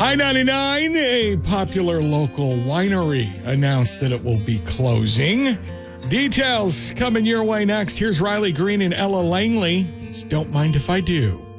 I-99, a popular local winery, announced that it will be closing. Details coming your way next. Here's Riley Green and Ella Langley. Don't mind if I do.